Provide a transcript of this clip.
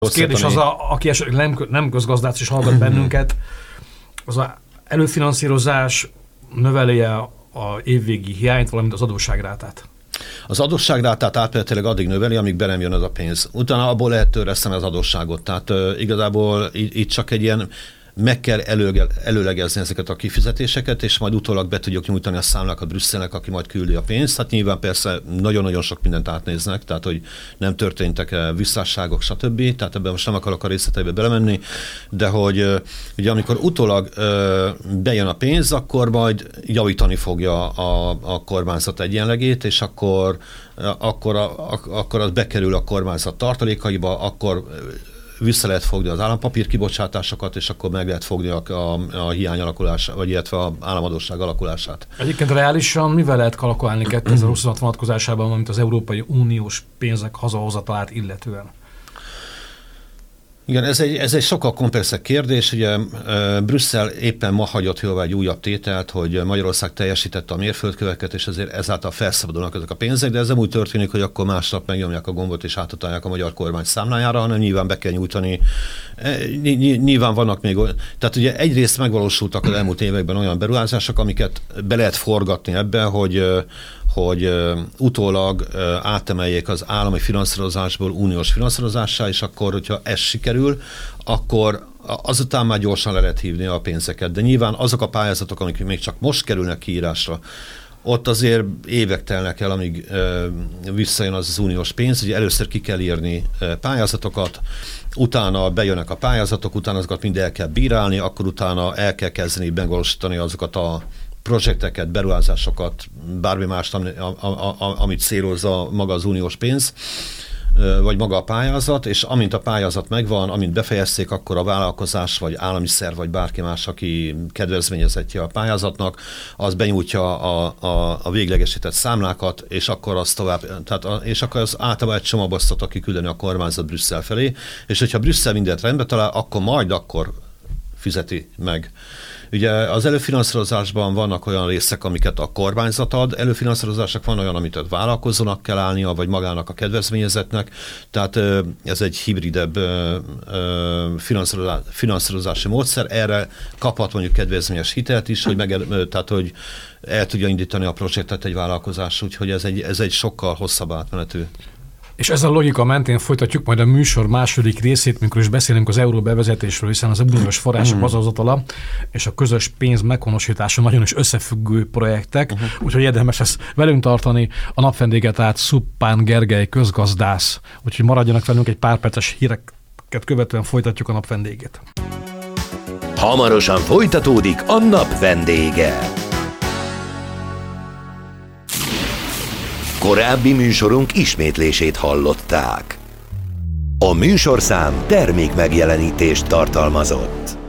Az kérdés az, aki esetleg nem közgazdác és hallgat bennünket, az előfinanszírozás növeli a évvégi hiányt, valamint az adósságrátát. Az adósságrátát átmenetileg addig növeli, amíg be nem jön az a pénz. Utána abból lehet törleszteni az adósságot. Tehát igazából itt csak egy ilyen meg kell előlegezni ezeket a kifizetéseket, és majd utólag be tudjuk nyújtani a számlákat Brüsszelnek, aki majd küldi a pénzt. Hát nyilván persze nagyon-nagyon sok mindent átnéznek, tehát hogy nem történtek visszásságok, stb. Tehát ebben most nem akarok a részleteibe belemenni, de hogy ugye amikor utólag bejön a pénz, akkor majd javítani fogja a kormányzat egyenlegét, és akkor az bekerül a kormányzat tartalékaiba, akkor vissza lehet fogni az állampapír kibocsátásokat, és akkor meg lehet fogni a hiány alakulását, vagy illetve az államadósság alakulását. Egyébként reálisan mivel lehet kalkulálni 2026 vonatkozásában, mint az Európai Uniós pénzek hazahozatalát illetően? Igen, ez egy sokkal komplexebb kérdés. Ugye Brüsszel éppen ma hagyott jóvá egy újabb tételt, hogy Magyarország teljesítette a mérföldköveket, és ezért ezáltal felszabadulnak ezek a pénzek, de ez nem úgy történik, hogy akkor másnap megnyomják a gombot és átutalják a magyar kormány számlájára, hanem nyilván be kell nyújtani. Nyilván vannak még, tehát ugye egyrészt megvalósultak az elmúlt években olyan beruházások, amiket be lehet forgatni ebbe, hogy utólag átemeljék az állami finanszírozásból uniós finanszírozássá, és akkor, hogyha ez sikerül, akkor azután már gyorsan le lehet hívni a pénzeket. De nyilván azok a pályázatok, amik még csak most kerülnek kiírásra, ott azért évek telnek el, amíg visszajön az uniós pénz. Ugye először ki kell írni pályázatokat, utána bejönnek a pályázatok, utána azokat mind el kell bírálni, akkor utána el kell kezdeni megvalósítani azokat a projekteket, beruházásokat, bármi mást, amit célozza maga az uniós pénz, vagy maga a pályázat, és amint a pályázat megvan, amint befejezték, akkor a vállalkozás, vagy állami szerv, vagy bárki más, aki kedvezményezettje a pályázatnak, az benyújtja a véglegesített számlákat, és akkor az tovább, és akkor az általában egy csomagosztat, aki küldeni a kormányzat Brüsszel felé, és hogyha Brüsszel mindent rendbe talál, akkor fizeti meg. Ugye az előfinanszírozásban vannak olyan részek, amiket a kormányzat ad, előfinanszírozások van olyan, amit a vállalkozónak kell állnia, vagy magának a kedvezményezetnek, tehát ez egy hibridebb finanszírozási módszer, erre kaphat mondjuk kedvezményes hitelt is, tehát hogy el tudja indítani a projektet egy vállalkozás, úgyhogy ez egy sokkal hosszabb átmenetű. És ezzel a logika mentén folytatjuk majd a műsor második részét, mikor is beszélünk az euró bevezetésről, hiszen az uniós források hazahozatala és a közös pénz meghonosítása nagyon is összefüggő projektek, úgyhogy érdemes ezt velünk tartani. A napvendége tehát Szuppán Gergely közgazdász, úgyhogy maradjanak velünk, egy pár perces híreket követően folytatjuk a napvendégét. Hamarosan folytatódik a napvendége. Korábbi műsorunk ismétlését hallották. A műsorszám termékmegjelenítést tartalmazott.